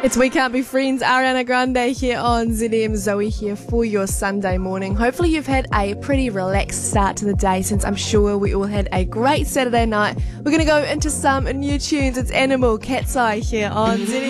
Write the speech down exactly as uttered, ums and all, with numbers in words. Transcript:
It's We Can't Be Friends, Ariana Grande here on Z M. Zoe here for your Sunday morning. Hopefully you've had a pretty relaxed start to the day, since I'm sure we all had a great Saturday night. We're going to go into some new tunes. It's Animal, Cat's Eye here on Z M.